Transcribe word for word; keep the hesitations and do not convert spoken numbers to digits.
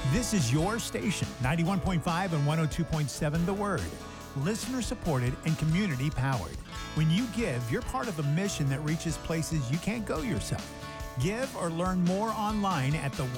This is your station, ninety-one point five and one oh two point seven The Word. Listener supported and community powered. When you give, you're part of a mission that reaches places you can't go yourself. Give or learn more online at the